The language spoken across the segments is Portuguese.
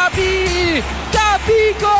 Gabigol!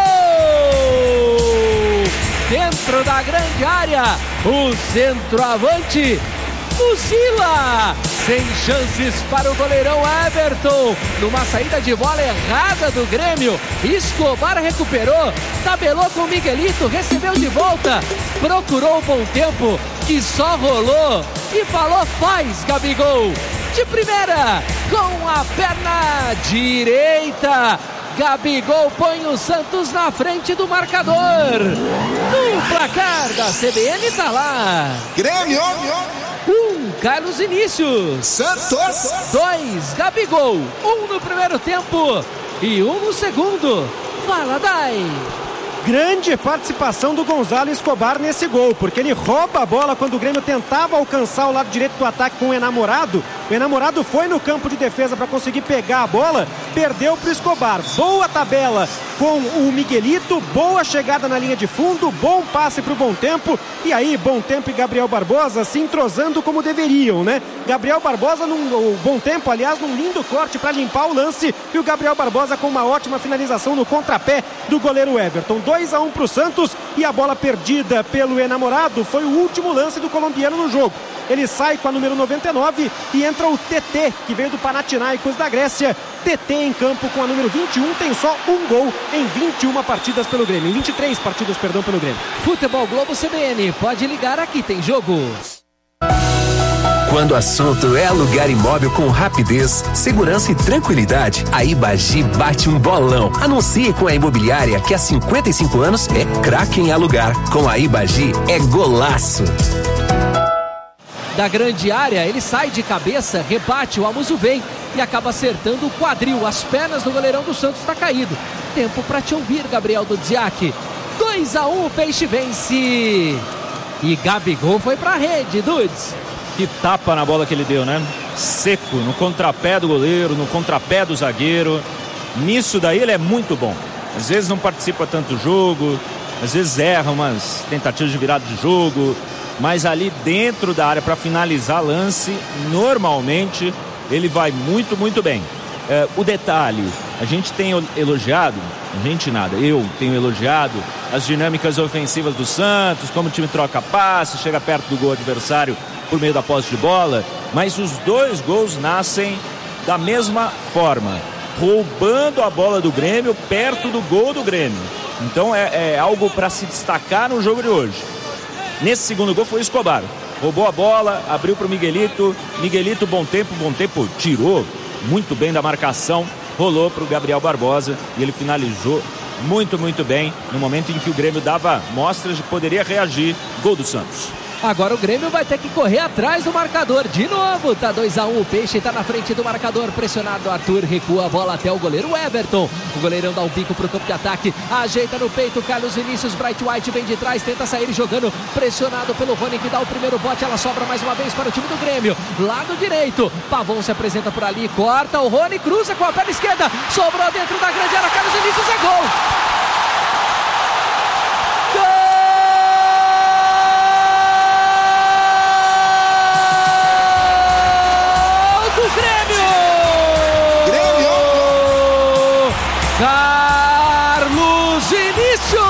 Dentro da grande área, o centroavante fuzila, sem chances para o goleirão Everton, numa saída de bola errada do Grêmio. Escobar recuperou, tabelou com o Miguelito, recebeu de volta, procurou o bom tempo, que só rolou e falou: faz, Gabigol! De primeira, com a perna direita, Gabigol põe o Santos na frente do marcador. No placar da CBN tá lá: Grêmio 1, Carlos Vinícius. Santos 2, Gabigol. 1 no primeiro tempo e 1 no segundo. Fala, Dai. Grande participação do Gonzalo Escobar nesse gol, porque ele rouba a bola quando o Grêmio tentava alcançar o lado direito do ataque com o Enamorado. O Enamorado foi no campo de defesa para conseguir pegar a bola, perdeu para o Escobar. Boa tabela com o Miguelito, boa chegada na linha de fundo, bom passe para o Bom Tempo. E aí, Bom Tempo e Gabriel Barbosa se entrosando como deveriam, né? Gabriel Barbosa, o Bom Tempo, aliás, num lindo corte para limpar o lance, e o Gabriel Barbosa com uma ótima finalização no contrapé do goleiro Everton. 2-1 para o Santos, e a bola perdida pelo Enamorado foi o último lance do colombiano no jogo. Ele sai com a número 99 e entra o TT, que veio do Panathinaikos da Grécia. TT em campo com a número 21, tem só um gol em 21 partidas pelo Grêmio, em 23 partidas, perdão, pelo Grêmio. Futebol Globo CBN, pode ligar, aqui tem jogo. Quando o assunto é alugar imóvel com rapidez, segurança e tranquilidade, a Ibagi bate um bolão. Anuncie com a imobiliária que há 55 anos é craque em alugar. Com a Ibagi é golaço. Da grande área, ele sai de cabeça, rebate, o Amuso vem e acaba acertando o quadril. As pernas do goleirão do Santos está caído. Tempo para te ouvir, Gabriel Dudziak. 2-1, o Peixe vence. E Gabigol foi pra rede, Dudes. Que tapa na bola que ele deu, né? Seco, no contrapé do goleiro, no contrapé do zagueiro. Nisso daí ele é muito bom. Às vezes não participa tanto do jogo, às vezes erra umas tentativas de virada de jogo, mas ali dentro da área para finalizar lance, normalmente ele vai muito, muito bem. O detalhe, a gente tem elogiado, eu tenho elogiado as dinâmicas ofensivas do Santos, como o time troca passe, chega perto do gol adversário por meio da posse de bola, mas os dois gols nascem da mesma forma, roubando a bola do Grêmio perto do gol do Grêmio. Então é algo para se destacar no jogo de hoje. Nesse segundo gol foi o Escobar, roubou a bola, abriu para o Miguelito, Bom Tempo tirou muito bem da marcação, rolou para o Gabriel Barbosa e ele finalizou muito, muito bem no momento em que o Grêmio dava mostras de que poderia reagir. Gol do Santos. Agora o Grêmio vai ter que correr atrás do marcador de novo. Tá 2-1, o Peixe tá na frente do marcador, pressionado. Arthur recua a bola até o goleiro Everton. O goleirão dá um bico pro campo de ataque, ajeita no peito. Carlos Vinícius, Bright White vem de trás, tenta sair jogando, pressionado pelo Rony, que dá o primeiro bote. Ela sobra mais uma vez para o time do Grêmio. Lado direito, Pavon se apresenta por ali, corta, o Rony cruza com a perna esquerda, sobrou dentro da grande área. Carlos Vinícius, é gol! Carlos Vinícius!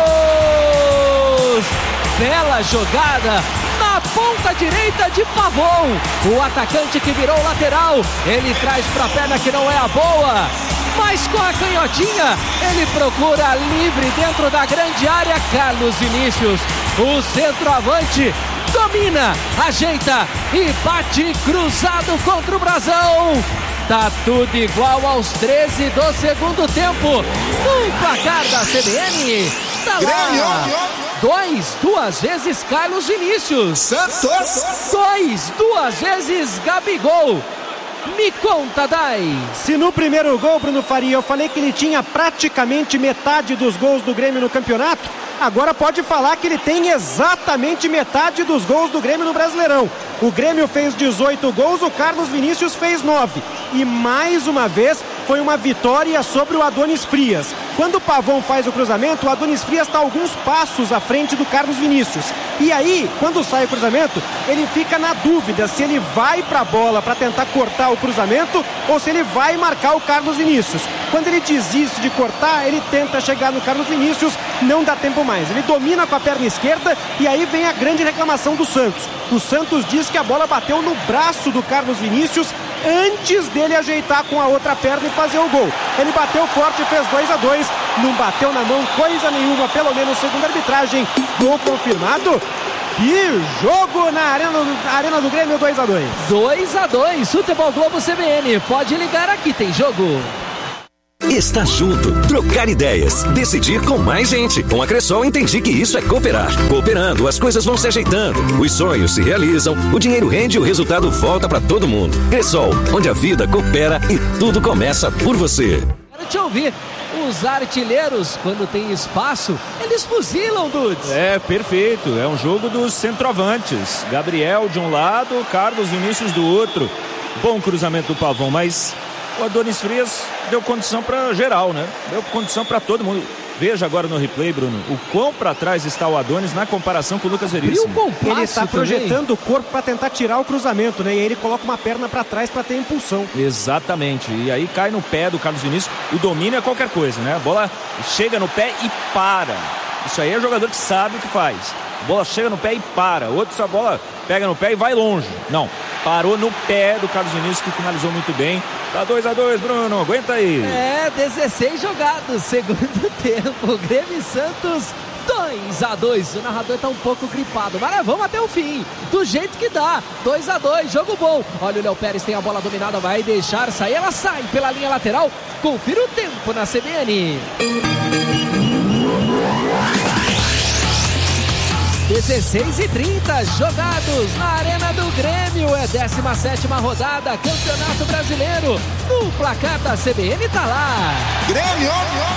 Bela jogada na ponta direita de Pavon. O atacante que virou lateral, ele traz para a perna que não é a boa, mas com a canhotinha ele procura livre dentro da grande área. Carlos Vinícius, o centroavante, domina, ajeita e bate cruzado contra o brasão. Tá tudo igual aos 13 do segundo tempo. No placar da CBN, tá lá. Duas vezes Carlos Vinícius. Santos. Duas vezes Gabigol. Me conta, Dai. Se no primeiro gol, Bruno Faria, eu falei que ele tinha praticamente metade dos gols do Grêmio no campeonato, agora pode falar que ele tem exatamente metade dos gols do Grêmio no Brasileirão. O Grêmio fez 18 gols, o Carlos Vinícius fez 9. E mais uma vez foi uma vitória sobre o Adonis Frias. Quando o Pavon faz o cruzamento, o Adonis Frias está alguns passos à frente do Carlos Vinícius. E aí, quando sai o cruzamento, ele fica na dúvida se ele vai para a bola para tentar cortar o cruzamento ou se ele vai marcar o Carlos Vinícius. Quando ele desiste de cortar, ele tenta chegar no Carlos Vinícius, não dá tempo mais. Ele domina com a perna esquerda e aí vem a grande reclamação do Santos. O Santos diz que a bola bateu no braço do Carlos Vinícius antes dele ajeitar com a outra perna e fazer o gol. Ele bateu forte e fez 2-2, não bateu na mão coisa nenhuma, pelo menos segundo a arbitragem. Gol confirmado. E jogo na arena do Grêmio, 2-2. 2-2, Futebol Globo CBN. Pode ligar, aqui tem jogo. Estar junto, trocar ideias, decidir com mais gente. Com a Cressol entendi que isso é cooperar. Cooperando, as coisas vão se ajeitando, os sonhos se realizam, o dinheiro rende e o resultado volta pra todo mundo. Cressol, onde a vida coopera e tudo começa por você. Quero te ouvir. Os artilheiros, quando tem espaço, eles fuzilam, Dudes. É, perfeito. É um jogo dos centroavantes. Gabriel de um lado, Carlos Vinícius do outro. Bom cruzamento do Pavão, mas o Adonis Frias deu condição para geral, né? Deu condição para todo mundo. Veja agora no replay, Bruno, o quão para trás está o Adonis na comparação com o Lucas Veríssimo. Ele está projetando o corpo para tentar tirar o cruzamento, né? E aí ele coloca uma perna para trás para ter impulsão. Exatamente. E aí cai no pé do Carlos Vinícius. O domínio é qualquer coisa, né? A bola chega no pé e para. Isso aí é jogador que sabe o que faz. A bola chega no pé e para. Outro, só a bola pega no pé e vai longe. Não, parou no pé do Carlos Vinícius, que finalizou muito bem. Tá 2-2, Bruno, aguenta aí. 16 jogados, segundo tempo. Grêmio e Santos, 2-2. O narrador tá um pouco gripado, mas vamos até o fim, do jeito que dá. 2-2, jogo bom. Olha, o Léo Pérez tem a bola dominada, vai deixar sair, ela sai pela linha lateral. Confira o tempo na CBN. 16h30 jogados na Arena do Grêmio. É 17ª rodada, Campeonato Brasileiro. No placar da CBN tá lá. Grêmio!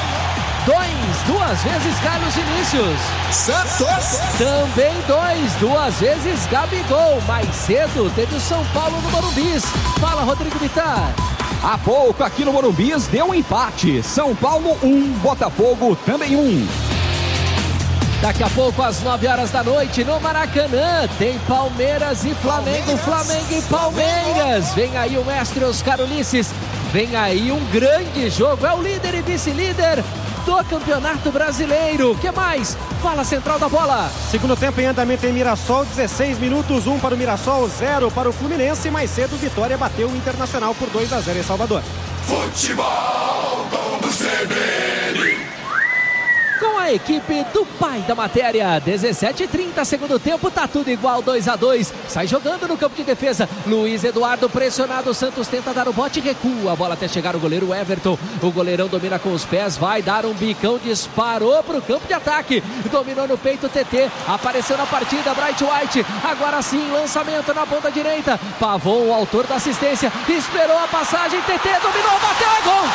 2 vezes Carlos Vinícius. Santos! Também 2 vezes Gabigol. Mais cedo teve o São Paulo no Morumbi. Fala, Rodrigo Bittar. Há pouco aqui no Morumbi deu um empate. São Paulo 1, Botafogo também 1. Daqui a pouco, às 9 horas da noite, no Maracanã, tem Palmeiras e Flamengo, Flamengo e Palmeiras. Vem aí o mestre Oscar Ulisses, vem aí um grande jogo, é o líder e vice-líder do Campeonato Brasileiro. O que mais? Fala, central da bola. Segundo tempo em andamento em Mirassol, 16 minutos, 1 para o Mirassol, 0 para o Fluminense. Mais cedo, Vitória bateu o Internacional por 2-0 em Salvador. Futebol Globo CBN. Com a equipe do pai da matéria, 17h30, segundo tempo, tá tudo igual, 2-2. Sai jogando no campo de defesa, Luiz Eduardo pressionado, o Santos tenta dar o bote e recua, a bola até chegar o goleiro Everton, o goleirão domina com os pés, vai dar um bicão, disparou pro campo de ataque, dominou no peito o TT, apareceu na partida, Bright White, agora sim, lançamento na ponta direita, Pavon, o autor da assistência, esperou a passagem, TT dominou, bateu, é gol!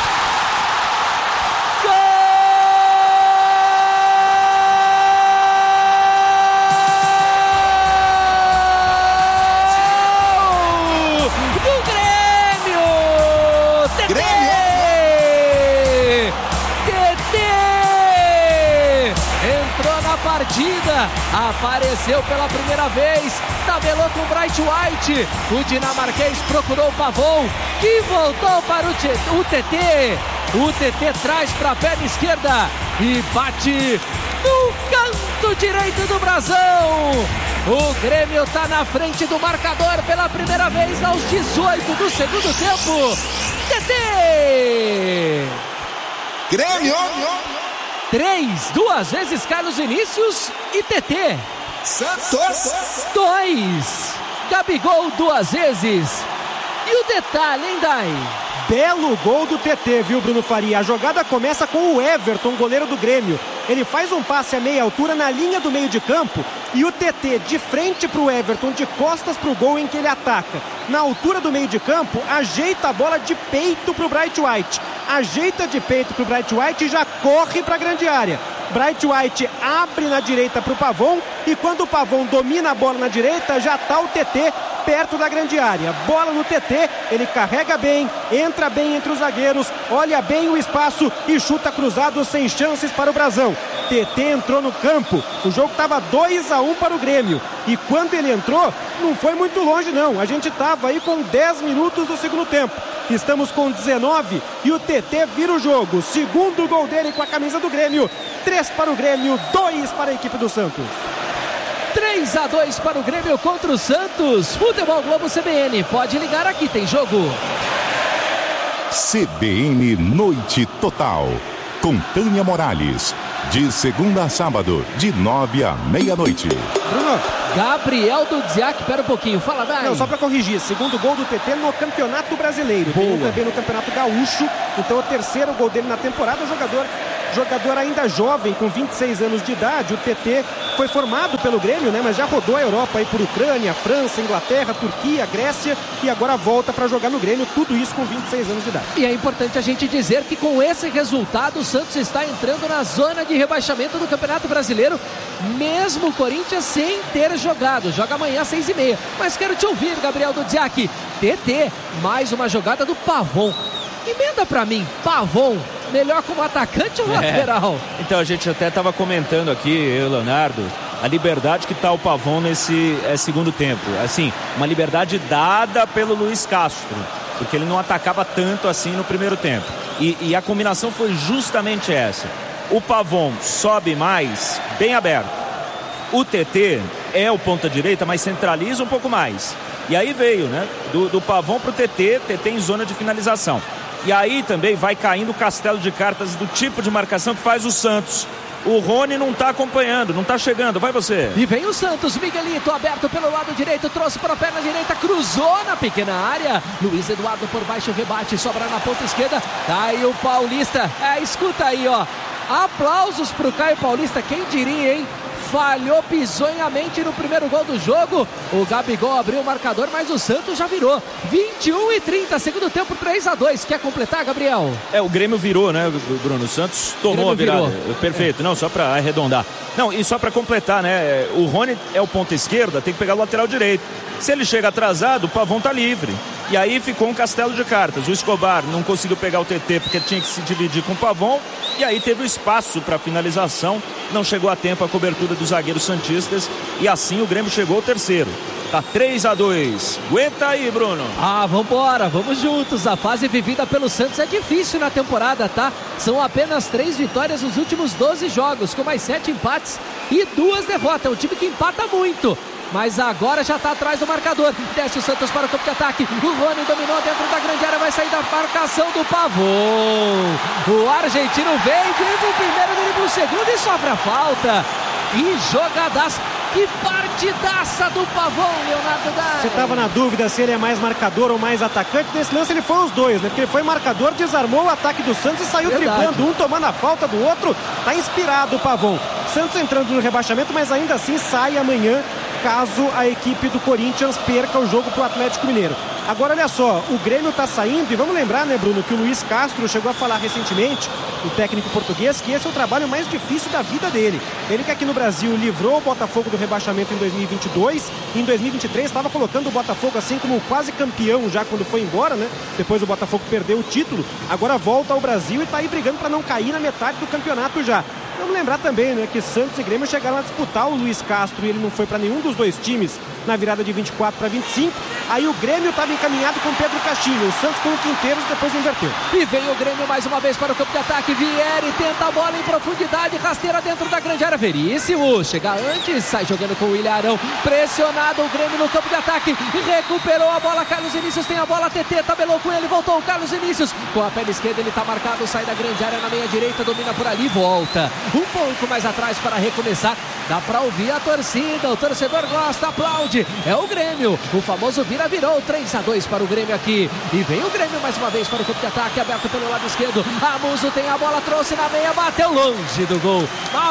Partida, apareceu pela primeira vez, tabelou com o Bright White, o dinamarquês procurou o Pavon, que voltou para o TT traz para a perna esquerda e bate no canto direito do brasão. O Grêmio está na frente do marcador pela primeira vez aos 18 do segundo tempo. TT! Grêmio! 2 vezes Carlos Vinícius e TT. Santos! 2. Gabigol 2 vezes. E o detalhe, hein, Dai? Belo gol do TT, viu, Bruno Faria? A jogada começa com o Everton, goleiro do Grêmio. Ele faz um passe a meia altura na linha do meio de campo e o TT de frente para o Everton, de costas para o gol em que ele ataca. Na altura do meio de campo, ajeita a bola de peito para o Bright White. Ajeita de peito para o Bright White e já corre para a grande área. Bright White abre na direita para o Pavon e quando o Pavon domina a bola na direita, já está o TT perto da grande área. Bola no TT, ele carrega bem, entra bem entre os zagueiros, olha bem o espaço e chuta cruzado sem chances para o brasão. TT entrou no campo, o jogo estava 2-1 para o Grêmio e quando ele entrou, não foi muito longe não, a gente estava aí com 10 minutos do segundo tempo. Estamos com 19 e o TT vira o jogo. Segundo gol dele com a camisa do Grêmio. 3 para o Grêmio, 2 para a equipe do Santos. 3-2 para o Grêmio contra o Santos. Futebol Globo CBN, pode ligar, aqui tem jogo. CBN Noite Total, com Tânia Morales, de segunda a sábado, de 9 à meia-noite. Bruno. Gabriel do Dziak, pera um pouquinho, fala daí. Não, só para corrigir, segundo gol do TT no Campeonato Brasileiro. Tem também no Campeonato Gaúcho, então o terceiro gol dele na temporada. Jogador ainda jovem, com 26 anos de idade. O TT foi formado pelo Grêmio, né? Mas já rodou a Europa aí por Ucrânia, França, Inglaterra, Turquia, Grécia e agora volta para jogar no Grêmio, tudo isso com 26 anos de idade. E é importante a gente dizer que com esse resultado o Santos está entrando na zona de rebaixamento do Campeonato Brasileiro, mesmo o Corinthians sem ter jogado. Joga amanhã às 6h30. Mas quero te ouvir, Gabriel do Dziak. TT, mais uma jogada do Pavon. Emenda pra mim, Pavon, melhor como atacante ou lateral? Então a gente até estava comentando aqui, eu, Leonardo, a liberdade que está o Pavon nesse segundo tempo. Assim, uma liberdade dada pelo Luiz Castro, porque ele não atacava tanto assim no primeiro tempo. E a combinação foi justamente essa. O Pavon sobe mais, bem aberto. O TT é o ponta-direita, mas centraliza um pouco mais. E aí veio, né? Do Pavon pro TT em zona de finalização. E aí também vai caindo o castelo de cartas do tipo de marcação que faz o Santos. O Rony não está acompanhando, não está chegando, vai você. E vem o Santos, Miguelito aberto pelo lado direito, trouxe para a perna direita, cruzou na pequena área. Luiz Eduardo por baixo, rebate, sobra na ponta esquerda. Caio Paulista, escuta aí, ó. Aplausos pro Caio Paulista, quem diria, hein? Falhou, pisou em a mente no primeiro gol do jogo. O Gabigol abriu o marcador, mas o Santos já virou. 21:30, segundo tempo, 3-2. Quer completar, Gabriel? O Grêmio virou, né, Bruno? O Santos tomou a virada. Perfeito, não, só para arredondar. Não, e só para completar, né? O Rony é o ponta esquerda, tem que pegar o lateral direito. Se ele chega atrasado, o Pavon tá livre. E aí ficou um castelo de cartas. O Escobar não conseguiu pegar o TT porque tinha que se dividir com o Pavon. E aí teve o espaço para finalização. Não chegou a tempo a cobertura dos zagueiros santistas. E assim o Grêmio chegou ao terceiro. Tá 3-2. Aguenta aí, Bruno. Vambora, vamos juntos. A fase vivida pelo Santos é difícil na temporada, tá? São apenas 3 vitórias nos últimos 12 jogos, com mais 7 empates e 2 derrotas. É um time que empata muito, mas agora já está atrás do marcador. Desce o Santos para o campo de ataque. O Rony dominou dentro da grande área, vai sair da marcação do Pavon. O argentino vem, teve o primeiro, drible o segundo e sofre a falta. Que jogadaça, que partidaça do Pavon, Leonardo Dai. Você estava na dúvida se ele é mais marcador ou mais atacante. Nesse lance ele foi os dois, né? Porque ele foi marcador, desarmou o ataque do Santos e saiu driblando, um tomando a falta do outro. Tá inspirado o Pavon. Santos entrando no rebaixamento, mas ainda assim sai amanhã, caso a equipe do Corinthians perca o jogo pro Atlético Mineiro. Agora olha só, o Grêmio tá saindo e vamos lembrar, né, Bruno, que o Luiz Castro chegou a falar recentemente, o técnico português, que esse é o trabalho mais difícil da vida dele. Ele que aqui no Brasil livrou o Botafogo do rebaixamento em 2022, e em 2023 estava colocando o Botafogo assim como quase campeão já quando foi embora, né? Depois o Botafogo perdeu o título, agora volta ao Brasil e tá aí brigando para não cair na metade do campeonato já. Vamos lembrar também, né, que Santos e Grêmio chegaram a disputar o Luiz Castro e ele não foi para nenhum dos dois times na virada de 24 para 25. Aí o Grêmio estava encaminhado com Pedro Castilho, o Santos com o Quinteiros, depois inverteu. E vem o Grêmio mais uma vez para o campo de ataque. Vieri tenta a bola em profundidade, rasteira dentro da grande área. Veríssimo, chega antes, sai jogando com o William Arão. Pressionado o Grêmio no campo de ataque, recuperou a bola. Carlos Vinícius tem a bola, TT tabelou com ele, voltou o Carlos Vinícius. Com a perna esquerda ele está marcado, sai da grande área na meia direita, domina por ali, volta. Um pouco mais atrás para recomeçar. Dá para ouvir a torcida, o torcedor gosta, aplaude. É o Grêmio, o famoso vira-virou, 3-2 para o Grêmio aqui. E vem o Grêmio mais uma vez para o campo de ataque, aberto pelo lado esquerdo. Amuso tem a bola, trouxe na meia, bateu longe do gol.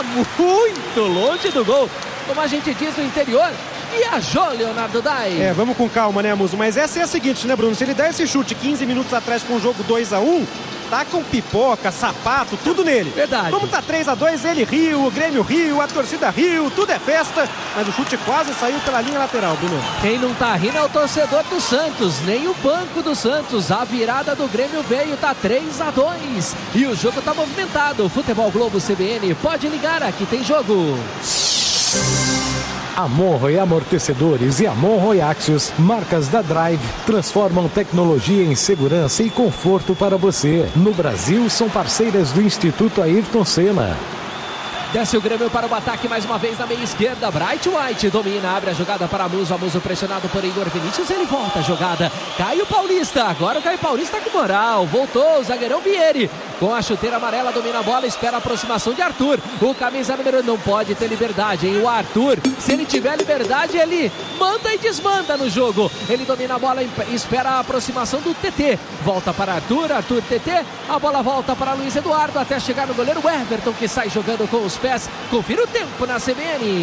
Muito longe do gol. Como a gente diz no interior, viajou, Leonardo Dai. Vamos com calma, né, Amuso? Mas essa é a seguinte, né, Bruno? Se ele der esse chute 15 minutos atrás com o jogo 2-1, tá com pipoca, sapato, tudo nele. Verdade. Como tá 3-2, ele riu, o Grêmio riu, a torcida riu, tudo é festa, mas o chute quase saiu pela linha lateral, Bruno. Quem não tá rindo é o torcedor do Santos, nem o banco do Santos. A virada do Grêmio veio, tá 3-2 e o jogo tá movimentado. Futebol Globo CBN, pode ligar, aqui tem jogo. Monroe Amortecedores e a Monroe Axios, marcas da Drive, transformam tecnologia em segurança e conforto para você. No Brasil, são parceiras do Instituto Ayrton Senna. Desce o Grêmio para o ataque mais uma vez na meia esquerda. Bright White domina, abre a jogada para Muso. A Muso pressionado por Igor Vinícius. Ele volta a jogada. Caio Paulista. Agora o Caio Paulista com moral. Voltou o zagueirão Vieri. Com a chuteira amarela, domina a bola. Espera a aproximação de Arthur. O camisa número não pode ter liberdade, hein? O Arthur, se ele tiver liberdade, ele manda e desmanda no jogo. Ele domina a bola, espera a aproximação do TT. Volta para Arthur. Arthur, TT. A bola volta para Luiz Eduardo até chegar no goleiro Everton, que sai jogando com os pés. Confira o tempo na CBN.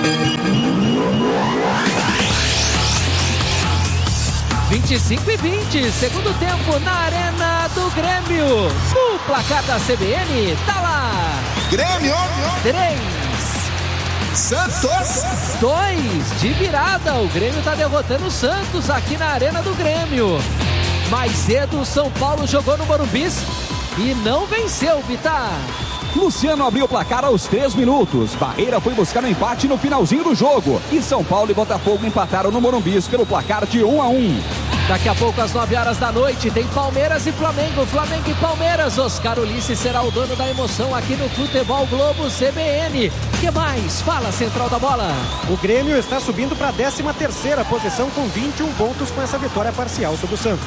25:20, segundo tempo na Arena do Grêmio. O placar da CBN tá lá. Grêmio 3, Santos 2 de virada. O Grêmio tá derrotando o Santos aqui na Arena do Grêmio. Mais cedo o São Paulo jogou no Morumbi e não venceu, Vitar. Luciano abriu o placar aos 3 minutos. Barreira foi buscar um empate no finalzinho do jogo. E São Paulo e Botafogo empataram no Morumbi pelo placar de 1-1. Daqui a pouco, às 9 horas da noite, tem Palmeiras e Flamengo. Flamengo e Palmeiras. Oscar Ulisses será o dono da emoção aqui no Futebol Globo CBN. O que mais? Fala, Central da Bola. O Grêmio está subindo para a 13ª posição com 21 pontos com essa vitória parcial sobre o Santos.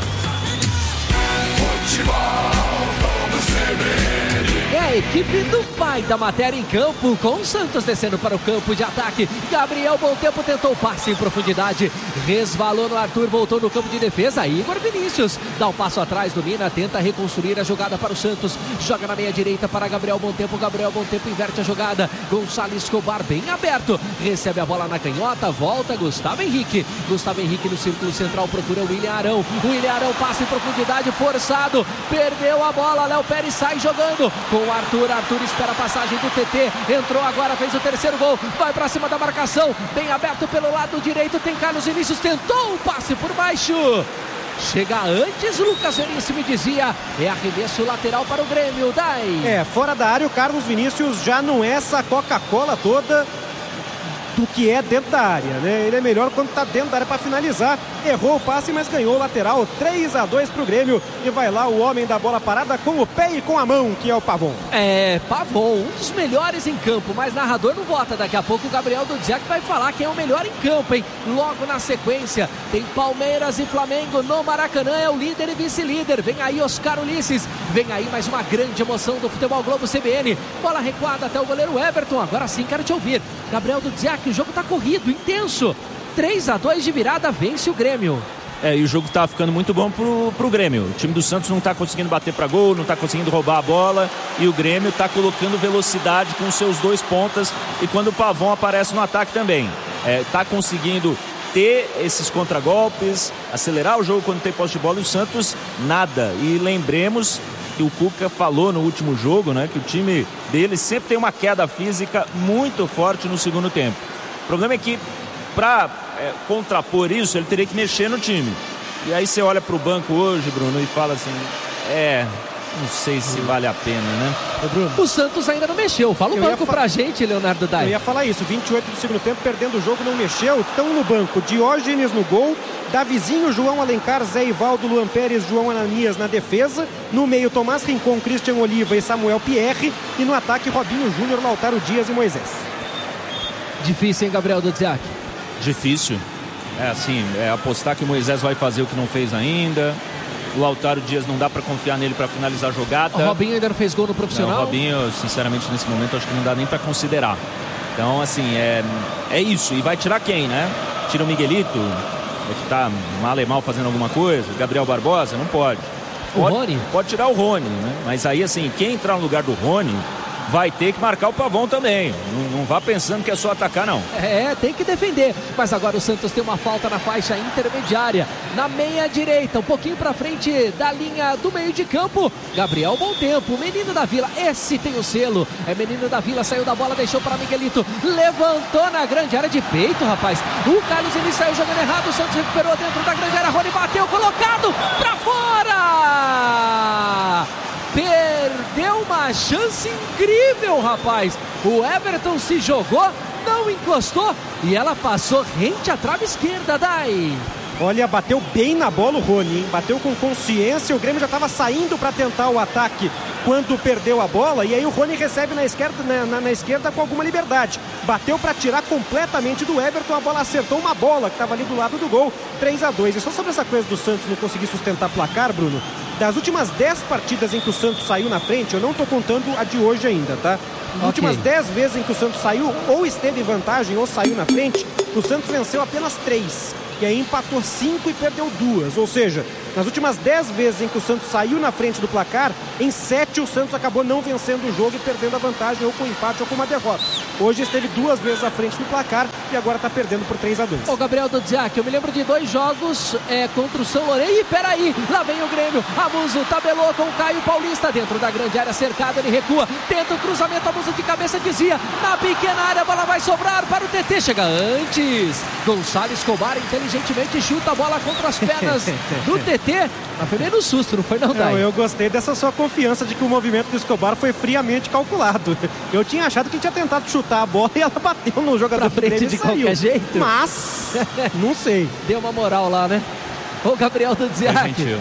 É a equipe do pai da matéria em campo, com o Santos descendo para o campo de ataque. Gabriel Bom Tempo tentou o passe em profundidade, resvalou no Arthur, voltou no campo de defesa. Igor Vinícius dá um passo atrás, domina, tenta reconstruir a jogada para o Santos, joga na meia direita para Gabriel Bom Tempo. Gabriel Bom Tempo inverte a jogada, Gonçalo Escobar bem aberto, recebe a bola na canhota, volta Gustavo Henrique. Gustavo Henrique no círculo central procura o William Arão. O William Arão passa em profundidade, forçado, perdeu a bola, Léo Pérez sai jogando com o Arthur. Arthur espera a passagem do TT, entrou agora, fez o terceiro gol, vai pra cima da marcação, bem aberto pelo lado direito, tem Carlos Vinícius, tentou o passe por baixo, chega antes, Lucas Veríssimo dizia, é arremesso lateral para o Grêmio. Dai. Fora da área, o Carlos Vinícius já não é essa Coca-Cola toda do que é dentro da área, né? Ele é melhor quando tá dentro da área para finalizar. Errou o passe, mas ganhou o lateral. 3-2 pro Grêmio. E vai lá o homem da bola parada com o pé e com a mão, que é o Pavon. Pavon, um dos melhores em campo, mas narrador não vota. Daqui a pouco o Gabriel Dudziak vai falar quem é o melhor em campo, hein? Logo na sequência, tem Palmeiras e Flamengo no Maracanã. É o líder e vice-líder. Vem aí Oscar Ulisses. Vem aí mais uma grande emoção do Futebol Globo CBN. Bola recuada até o goleiro Everton. Agora sim quero te ouvir, Gabriel Dudziak. O jogo tá corrido, intenso. 3-2 de virada, vence o Grêmio. E o jogo tá ficando muito bom pro Grêmio. O time do Santos não tá conseguindo bater para gol, não tá conseguindo roubar a bola, e o Grêmio tá colocando velocidade com seus dois pontas, e quando o Pavon aparece no ataque também. Tá conseguindo ter esses contragolpes, acelerar o jogo quando tem posse de bola, e o Santos nada. E lembremos que o Cuca falou no último jogo, né, que o time dele sempre tem uma queda física muito forte no segundo tempo. O problema é que para contrapor isso, ele teria que mexer no time. E aí você olha para o banco hoje, Bruno, e fala assim, não sei se vale a pena, né? Bruno, o Santos ainda não mexeu. Fala o banco pra gente, Leonardo Dai. Eu ia falar isso, 28 do segundo tempo, perdendo o jogo, não mexeu. Estão no banco, Diógenes no gol, Davizinho, João Alencar, Zé Ivaldo, Luan Pérez, João Ananias na defesa. No meio, Tomás Rincon, Christian Oliva e Samuel Pierre. E no ataque, Robinho Júnior, Lautaro Dias e Moisés. Difícil, hein, Gabriel Dudziak? Difícil. Apostar que o Moisés vai fazer o que não fez ainda. O Lautaro Dias não dá para confiar nele para finalizar a jogada. O Robinho ainda não fez gol no profissional? O Robinho, sinceramente, nesse momento, acho que não dá nem para considerar. Então, assim, é isso. E vai tirar quem, né? Tira o Miguelito, que tá mal e mal fazendo alguma coisa. Gabriel Barbosa, não pode. O Rony? Pode tirar o Rony, né? Mas aí, assim, quem entrar no lugar do Rony vai ter que marcar o Pavon também. Não vá pensando que é só atacar, não. Tem que defender. Mas agora o Santos tem uma falta na faixa intermediária, na meia direita, um pouquinho pra frente da linha do meio de campo. Gabriel Bom Tempo, menino da Vila, esse tem o selo. É menino da Vila, saiu da bola, deixou para Miguelito, levantou na grande área de peito, rapaz. O Carlos ele saiu jogando errado, o Santos recuperou dentro da grande área, Rony bateu, colocado pra fora! Perdeu uma chance incrível, rapaz. O Everton se jogou, não não encostou e ela passou rente à trave esquerda, Dai. Olha, bateu bem na bola o Rony, hein? Bateu com consciência, o Grêmio já estava saindo para tentar o ataque quando perdeu a bola, e aí o Rony recebe na esquerda com alguma liberdade. Bateu para tirar completamente do Everton, a bola acertou uma bola que estava ali do lado do gol, 3-2. E só sobre essa coisa do Santos não conseguir sustentar placar, Bruno, das últimas 10 partidas em que o Santos saiu na frente, eu não estou contando a de hoje ainda, tá? Nas últimas 10 vezes em que o Santos saiu, ou esteve em vantagem, ou saiu na frente, o Santos venceu apenas 3. E aí empatou 5 e perdeu 2. Ou seja, nas últimas 10 vezes em que o Santos saiu na frente do placar, em 7 o Santos acabou não vencendo o jogo e perdendo a vantagem, ou com empate ou com uma derrota. Hoje esteve 2 vezes à frente do placar e agora está perdendo por 3-2. Ô Gabriel Dudziak, eu me lembro de 2 jogos contra o São Lourenço. E peraí, lá vem o Grêmio. Amuso tabelou com o Caio Paulista dentro da grande área cercada, ele recua, tenta o cruzamento, Amuso de cabeça desvia, na pequena área a bola vai sobrar para o TT, chega antes, Gonçalo Escobar inteligentemente chuta a bola contra as pernas do TT, mas foi meio no susto, não foi não, Dai? Não, eu gostei dessa sua confiança de que o movimento do Escobar foi friamente calculado. Eu tinha achado que tinha tentado chutar a bola e ela bateu no jogador pra frente de qualquer jeito, mas não sei, deu uma moral lá, né? Ô Gabriel Dudziak, foi gentil,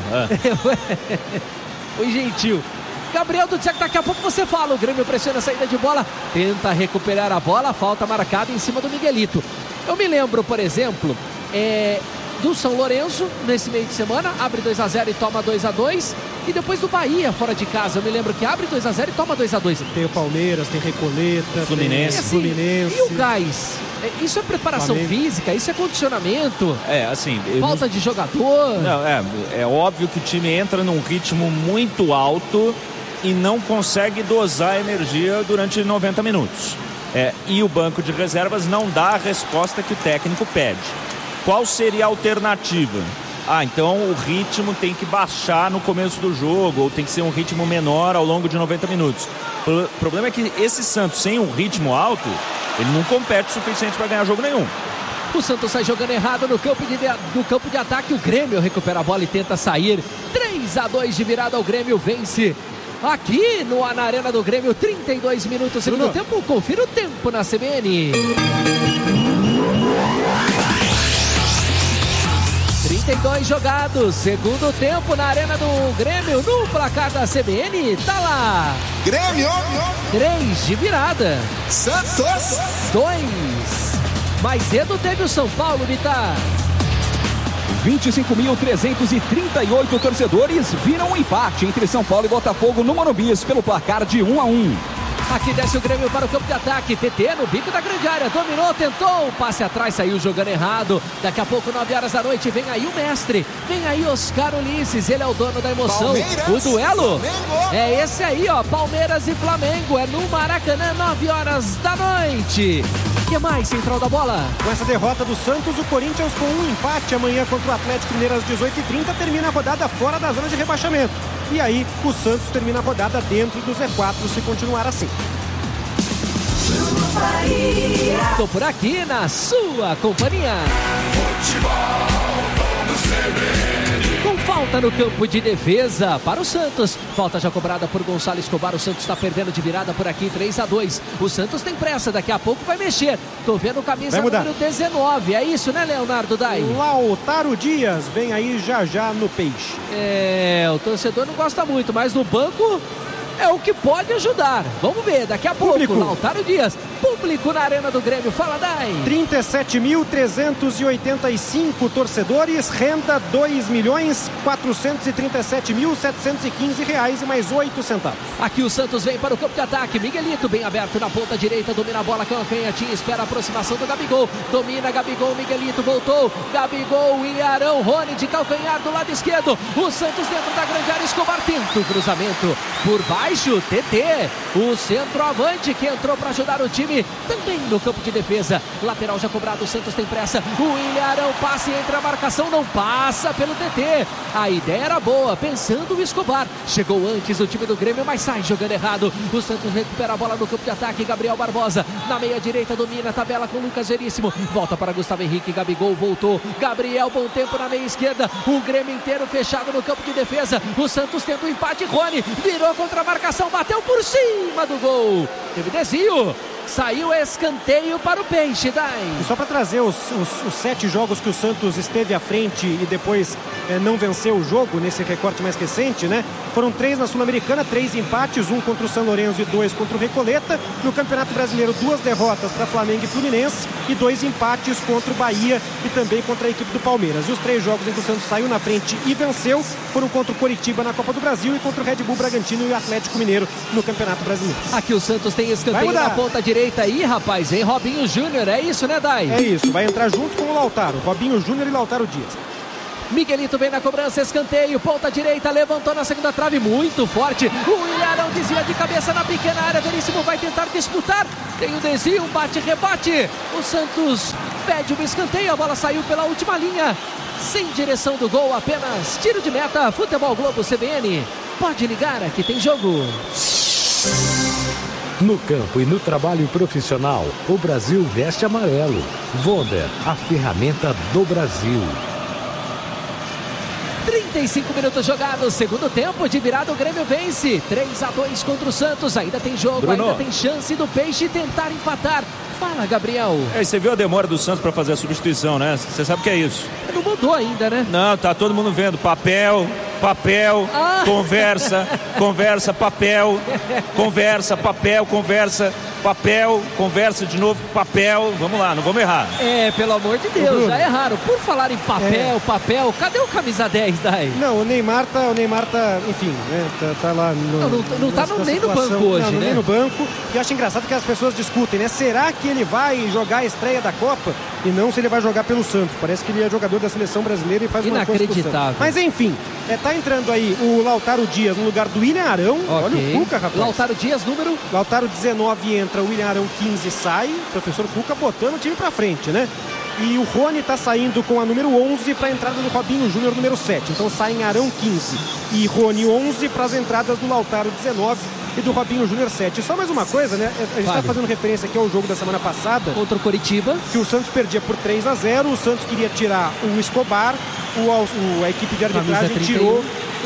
foi gentil. Gabriel Dudziak, daqui a pouco você fala. O Grêmio pressiona a saída de bola, tenta recuperar a bola, falta marcada em cima do Miguelito. Eu me lembro, por exemplo, do São Lourenço nesse meio de semana, abre 2-0 e toma 2-2, e depois do Bahia fora de casa, eu me lembro que abre 2-0 e toma 2-2. Tem o Palmeiras, tem Recoleta, Fluminense, tem Fluminense. E o gás? Isso é preparação física, isso é condicionamento, falta de jogador. Não, é óbvio que o time entra num ritmo muito alto e não consegue dosar a energia durante 90 minutos. E o banco de reservas não dá a resposta que o técnico pede. Qual seria a alternativa? Então o ritmo tem que baixar no começo do jogo, ou tem que ser um ritmo menor ao longo de 90 minutos. O problema é que esse Santos, sem um ritmo alto, ele não compete o suficiente para ganhar jogo nenhum. O Santos sai jogando errado no campo de ataque. O Grêmio recupera a bola e tenta sair. 3-2 de virada, o Grêmio vence aqui na Arena do Grêmio. 32 minutos, segundo tempo. Confira o tempo na CBN. 32 jogados, segundo tempo na Arena do Grêmio. No placar da CBN, tá lá Grêmio 3 de virada, Santos 2. Mais cedo teve o São Paulo, Vitar. 25.338 torcedores viram um empate entre São Paulo e Botafogo no Morumbi pelo placar de 1-1. Aqui desce o Grêmio para o campo de ataque. TT no bico da grande área. Dominou, tentou. O passe atrás, saiu jogando errado. Daqui a pouco, 9 horas da noite, vem aí o mestre. Vem aí Oscar Ulisses. Ele é o dono da emoção. Palmeiras, o duelo Flamengo. É esse aí, ó. Palmeiras e Flamengo. É no Maracanã, 9 horas da noite. O que mais, central da bola? Com essa derrota do Santos, o Corinthians com um empate amanhã contra o Atlético Mineiro às 18h30 termina a rodada fora da zona de rebaixamento. E aí o Santos termina a rodada dentro do Z4 se continuar assim. Estou por aqui na sua companhia. Com falta no campo de defesa para o Santos. Falta já cobrada por Gonçalo Escobar. O Santos está perdendo de virada por aqui, 3-2. O Santos tem pressa, daqui a pouco vai mexer. Tô vendo camisa número 19. É isso, né, Leonardo Dai? Lautaro Dias vem aí já no peixe. O torcedor não gosta muito, mas no banco é o que pode ajudar. Vamos ver, daqui a pouco. Lautaro Dias, público na Arena do Grêmio. Fala, Dai. 37.385 torcedores, renda R$2.437.715 e mais 8 centavos. Aqui o Santos vem para o campo de ataque. Miguelito bem aberto na ponta direita, domina a bola com a canhotinha, espera a aproximação do Gabigol. Domina Gabigol, Miguelito voltou. Gabigol, Ilharão, Rony de calcanhar do lado esquerdo. O Santos dentro da grande área, Escobar tenta o cruzamento por baixo. TT, o centroavante que entrou para ajudar o time também no campo de defesa. Lateral já cobrado, o Santos tem pressa. O Ilharão passa e entra a marcação, não passa pelo TT. A ideia era boa, pensando o Escobar. Chegou antes o time do Grêmio, mas sai jogando errado. O Santos recupera a bola no campo de ataque. Gabriel Barbosa na meia direita, domina a tabela com Lucas Veríssimo. Volta para Gustavo Henrique, Gabigol voltou. Gabriel, bom tempo na meia esquerda. O Grêmio inteiro fechado no campo de defesa. O Santos tenta o empate. Rony virou contra a marcação, bateu por cima do gol. Teve desvio. Saiu escanteio para o Peixe, Dai. E só para trazer os 7 jogos que o Santos esteve à frente e depois não venceu o jogo, nesse recorte mais recente, né? Foram 3 na Sul-Americana, 3 empates, 1 contra o São Lourenço e 2 contra o Recoleta. No Campeonato Brasileiro, 2 derrotas para Flamengo e Fluminense e 2 empates contra o Bahia e também contra a equipe do Palmeiras. E os 3 jogos em que o Santos saiu na frente e venceu foram contra o Coritiba na Copa do Brasil e contra o Red Bull Bragantino e o Atlético Mineiro no Campeonato Brasileiro. Aqui o Santos tem escanteio na ponta direita aí, rapaz, hein? Robinho Júnior, é isso, né, Dai? É isso, vai entrar junto com o Lautaro, Robinho Júnior e Lautaro Dias. Miguelito vem na cobrança, escanteio, ponta direita, levantou na segunda trave, muito forte. O Ilharão desvia de cabeça na pequena área, Veríssimo vai tentar disputar. Tem o desvio, bate-rebate. O Santos pede um escanteio, a bola saiu pela última linha. Sem direção do gol, apenas tiro de meta. Futebol Globo CBN, pode ligar, aqui tem jogo. No campo e no trabalho profissional, o Brasil veste amarelo. Wonder, a ferramenta do Brasil. 35 minutos jogados, segundo tempo de virada, o Grêmio vence 3-2 contra o Santos, ainda tem jogo, Bruno. Ainda tem chance do Peixe tentar empatar. Fala, Gabriel. Você viu a demora do Santos para fazer a substituição, né? Você sabe o que é isso? Não mudou ainda, né? Não, tá todo mundo vendo, papel, conversa, papel, conversa de novo, papel, vamos lá, não vamos errar. Pelo amor de Deus, já erraram. Por falar em papel, cadê o camisa 10, Dai? Não, o Neymar tá, enfim, né, tá lá não tá nem no banco hoje, né? Nem no banco, e eu acho engraçado que as pessoas discutem, né? Será que ele vai jogar a estreia da Copa? E não se ele vai jogar pelo Santos. Parece que ele é jogador da seleção brasileira e faz uma coisa pro Santos. Mas enfim, tá entrando aí o Lautaro Dias no lugar do William Arão. Okay. Olha o Cuca, rapaz. Lautaro Dias, número? Lautaro 19 entra, o William Arão 15 sai. O professor Cuca botando o time pra frente, né? E o Rony tá saindo com a número 11 para a entrada do Robinho Júnior, número 7. Então saem Arão 15 e Rony 11 para as entradas do Lautaro 19 e do Robinho Júnior 7. Só mais uma coisa, né? A gente está fazendo referência aqui ao jogo da semana passada. Contra o Coritiba. Que o Santos perdia por 3-0. O Santos queria tirar o Escobar. A equipe de arbitragem tirou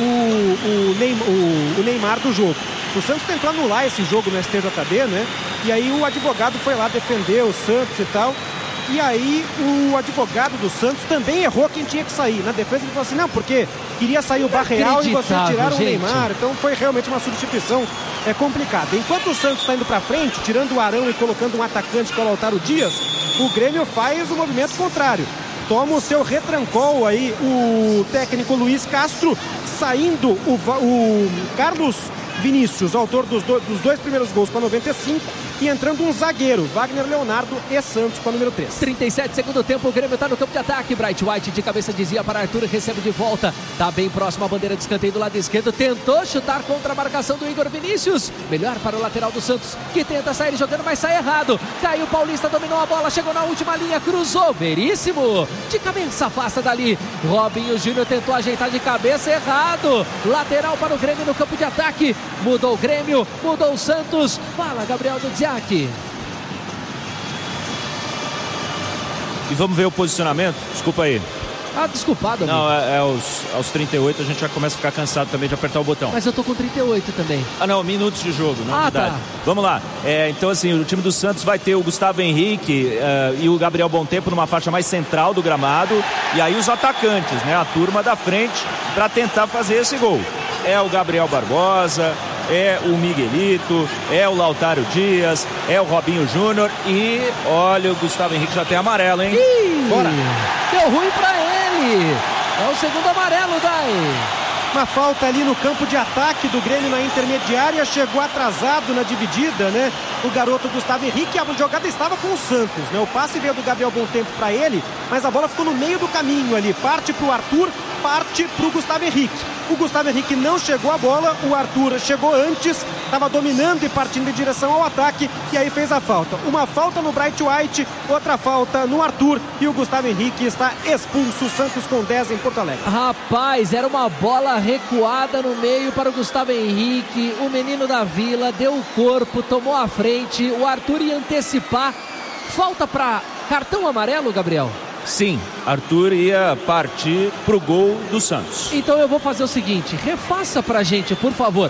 o Neymar do jogo. O Santos tentou anular esse jogo no STJD, né? E aí o advogado foi lá defender o Santos e tal. E aí o advogado do Santos também errou quem tinha que sair. Na defesa ele falou assim, não, porque queria sair o Barreal e você tiraram o Neymar. Então foi realmente uma substituição complicada. Enquanto o Santos está indo para frente, tirando o Arão e colocando um atacante que é o Lautaro Dias, o Grêmio faz o movimento contrário. Toma o seu retrancol aí o técnico Luiz Castro, saindo o Carlos Vinícius, autor dos dois primeiros gols com a 95, e entrando um zagueiro, Wagner Leonardo e Santos com a número 3. 37, segundo tempo, o Grêmio está no campo de ataque. Bright White de cabeça desvia para Arthur e recebe de volta. Está bem próximo à bandeira de escanteio do lado esquerdo. Tentou chutar contra a marcação do Igor Vinícius. Melhor para o lateral do Santos, que tenta sair jogando, mas sai errado. Caiu Paulista, dominou a bola, chegou na última linha, cruzou. Veríssimo de cabeça, afasta dali. Robinho Júnior tentou ajeitar de cabeça, errado. Lateral para o Grêmio no campo de ataque. Mudou o Grêmio, mudou o Santos. Fala, Gabriel do Dziak. E vamos ver o posicionamento? Desculpa aí. Desculpado, amigo. Não, aos 38 a gente já começa a ficar cansado também de apertar o botão. Mas eu tô com 38 também. Não, minutos de jogo, não unidade. Tá. Vamos lá. Então assim, o time do Santos vai ter o Gustavo Henrique e o Gabriel Bontempo numa faixa mais central do gramado. E aí os atacantes, né? A turma da frente para tentar fazer esse gol. É o Gabriel Barbosa, é o Miguelito, é o Lautaro Dias, é o Robinho Júnior e olha, o Gustavo Henrique já tem amarelo, hein? Bora! Deu ruim pra ele! É o segundo amarelo, Dai! Uma falta ali no campo de ataque do Grêmio na intermediária, chegou atrasado na dividida, né? O garoto Gustavo Henrique, a jogada estava com o Santos, né? O passe veio do Gabriel Bontempo para ele, mas a bola ficou no meio do caminho ali, parte pro Arthur, parte pro Gustavo Henrique. O Gustavo Henrique não chegou à bola, o Arthur chegou antes, estava dominando e partindo em direção ao ataque, e aí fez a falta. Uma falta no Bright White, outra falta no Arthur, e o Gustavo Henrique está expulso. Santos com 10 em Porto Alegre. Rapaz, era uma bola recuada no meio para o Gustavo Henrique, o menino da Vila deu o corpo, tomou a frente, o Arthur ia antecipar. Falta para cartão amarelo, Gabriel? Sim, Arthur ia partir pro gol do Santos. Então eu vou fazer o seguinte, refaça pra gente, por favor.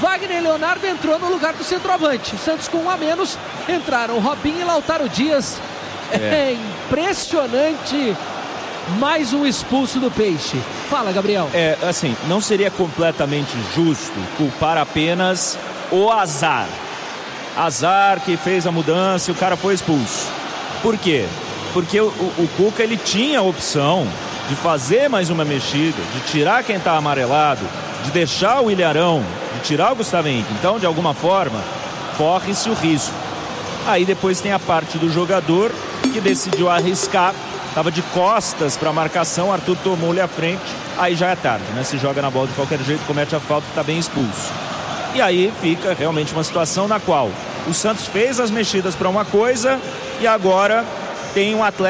Wagner Leonardo entrou no lugar do centroavante. O Santos com um a menos, entraram Robinho e Lautaro Dias. É impressionante. Mais um expulso do Peixe. Fala, Gabriel. Assim, não seria completamente justo culpar apenas o azar. Azar que fez a mudança e o cara foi expulso. Por quê? Porque o Cuca, ele tinha a opção de fazer mais uma mexida, de tirar quem tá amarelado, de deixar o Ilharão, de tirar o Gustavo Henrique. Então, de alguma forma, corre-se o risco. Aí depois tem a parte do jogador que decidiu arriscar. Estava de costas para a marcação, Arthur tomou-lhe a frente, aí já é tarde, né? Se joga na bola de qualquer jeito, comete a falta e está bem expulso. E aí fica realmente uma situação na qual o Santos fez as mexidas para uma coisa e agora tem um atleta